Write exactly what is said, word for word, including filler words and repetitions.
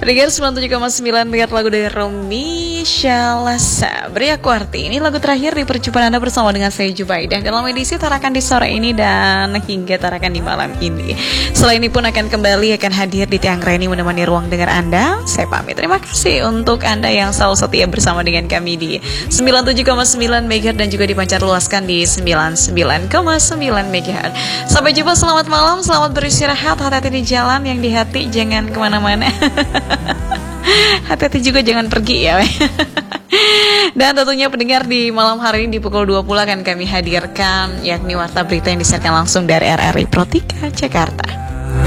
Pendengar sembilan puluh tujuh koma sembilan dengar lagu dari Romi Shalasa. Beri aku arti. Ini lagu terakhir di perjumpaan Anda bersama dengan saya Jubaidah dalam edisi Tarakan di sore ini dan hingga Tarakan di malam ini. Setelah ini pun akan kembali akan hadir di Tiang Reni menemani ruang dengar Anda. Saya pamit. Terima kasih untuk Anda yang selalu setia bersama dengan kami di sembilan puluh tujuh koma sembilan megahertz dan juga dipancar luaskan di sembilan puluh sembilan koma sembilan megahertz. Sampai jumpa, selamat malam, selamat beristirahat, hati-hati di jalan, yang di hati jangan kemana-mana. Hati-hati juga jangan pergi ya. Dan tentunya pendengar di malam hari ini di pukul dua puluh akan kami hadirkan yakni Warta Berita yang disiarkan langsung dari R R I Protika Jakarta.